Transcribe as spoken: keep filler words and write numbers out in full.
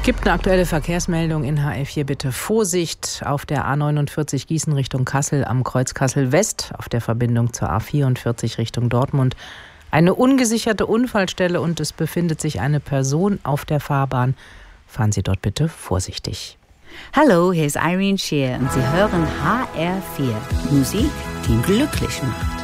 Gibt eine aktuelle Verkehrsmeldung in H L vier, bitte Vorsicht auf der A neunundvierzig Gießen Richtung Kassel am Kreuz Kassel West, auf der Verbindung zur A vierundvierzig Richtung Dortmund. Eine ungesicherte Unfallstelle und es befindet sich eine Person auf der Fahrbahn. Fahren Sie dort bitte vorsichtig. Hallo, hier ist Irene Shear und Sie hören H R vier. Musik, die glücklich macht.